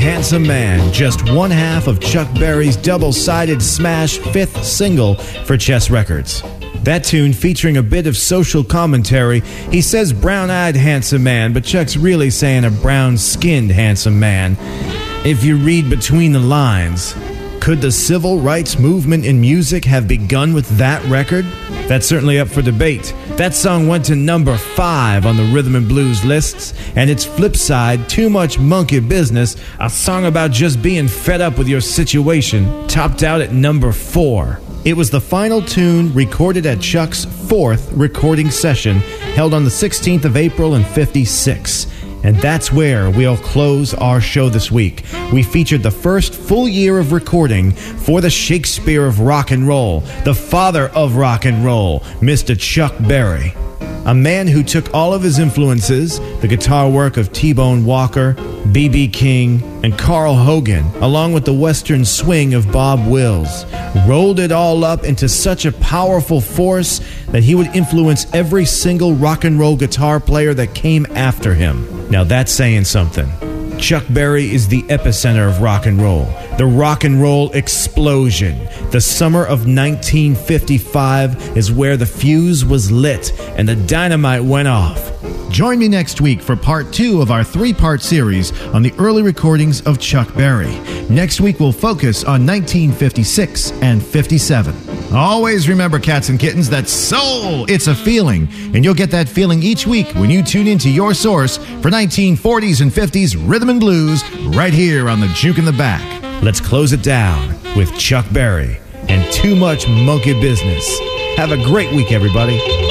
Handsome Man, just one half of Chuck Berry's double-sided smash fifth single for Chess Records. That tune featuring a bit of social commentary. He says brown-eyed handsome man, but Chuck's really saying a brown-skinned handsome man. If you read between the lines, could the civil rights movement in music have begun with that record? That's certainly up for debate. That song went to number 5 on the rhythm and blues lists, and its flip side, Too Much Monkey Business, a song about just being fed up with your situation, topped out at number 4. It was the final tune recorded at Chuck's 4th recording session, held on the 16th of April in '56. And that's where we'll close our show this week. We featured the first full year of recording for the Shakespeare of rock and roll, the father of rock and roll, Mr. Chuck Berry. A man who took all of his influences, the guitar work of T-Bone Walker, B.B. King, and Carl Hogan, along with the western swing of Bob Wills, rolled it all up into such a powerful force that he would influence every single rock and roll guitar player that came after him. Now that's saying something. Chuck Berry is the epicenter of rock and roll, the rock and roll explosion. The summer of 1955 is where the fuse was lit and the dynamite went off. Join me next week for part 2 of our 3-part series on the early recordings of Chuck Berry. Next week we'll focus on 1956 and 57. Always remember, cats and kittens, that soul, it's a feeling. And you'll get that feeling each week when you tune into your source for 1940s and 50s rhythm and blues right here on the Juke in the Back. Let's close it down with Chuck Berry and Too Much Monkey Business. Have a great week, everybody.